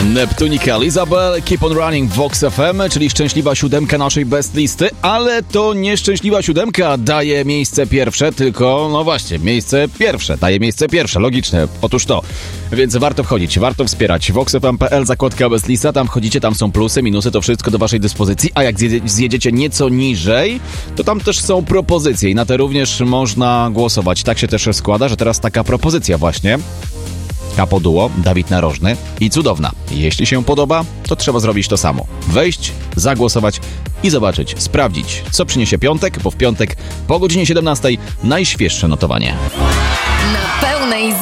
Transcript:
Neptunika, Lizabel, Keep on Running w Vox FM, czyli szczęśliwa siódemka naszej best listy, ale to nieszczęśliwa siódemka daje miejsce pierwsze, tylko, no właśnie, miejsce pierwsze, daje miejsce pierwsze, logiczne, otóż to. Więc warto wchodzić, warto wspierać. voxfm.pl, zakładka best lista, tam wchodzicie, tam są plusy, minusy, to wszystko do waszej dyspozycji, a jak zjedziecie nieco niżej, to tam też są propozycje i na te również można głosować. Tak się też składa, że teraz taka propozycja właśnie. Capo Duo, Dawid Narożny i Cudowna. Jeśli się podoba, to trzeba zrobić to samo. Wejść, zagłosować i zobaczyć, sprawdzić, co przyniesie piątek, bo w piątek po godzinie 17 najświeższe notowanie. Na pełnej